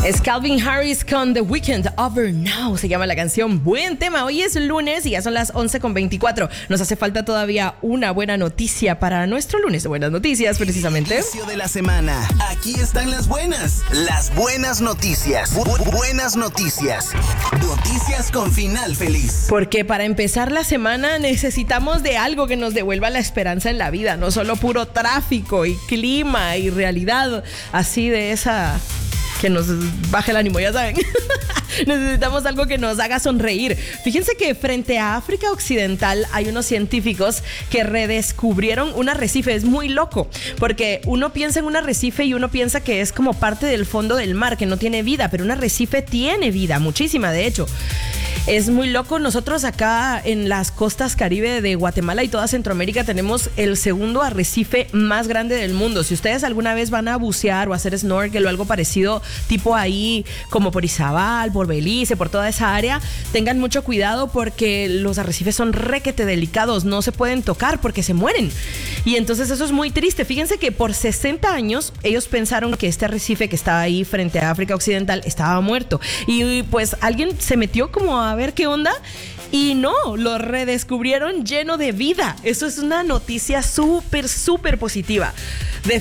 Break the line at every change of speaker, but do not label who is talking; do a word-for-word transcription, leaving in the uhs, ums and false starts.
Es Calvin Harris con The Weeknd, Over Now, se llama la canción. Buen tema, hoy es lunes y ya son las once con veinticuatro. Nos hace falta todavía una buena noticia para nuestro lunes de buenas noticias, precisamente.
Inicio de la semana, aquí están las buenas, las buenas noticias, Bu- buenas noticias, noticias con final feliz.
Porque para empezar la semana necesitamos de algo que nos devuelva la esperanza en la vida, no solo puro tráfico y clima y realidad así de esa... que nos baje el ánimo, ya saben. Necesitamos algo que nos haga sonreír. Fíjense que frente a África Occidental hay unos científicos que redescubrieron un arrecife. Es muy loco, porque uno piensa en un arrecife y uno piensa que es como parte del fondo del mar, que no tiene vida, pero un arrecife tiene vida, muchísima de hecho. Es muy loco. Nosotros acá en las costas caribe de Guatemala y toda Centroamérica tenemos el segundo arrecife más grande del mundo. Si ustedes alguna vez van a bucear o hacer snorkel o algo parecido, tipo ahí como por Izabal, por Belice, por toda esa área, tengan mucho cuidado porque los arrecifes son requete delicados, no se pueden tocar porque se mueren. Y entonces eso es muy triste. Fíjense que por sesenta años ellos pensaron que este arrecife que estaba ahí frente a África Occidental estaba muerto. Y pues alguien se metió como a ver qué onda y no, lo redescubrieron lleno de vida. Eso es una noticia súper, súper positiva.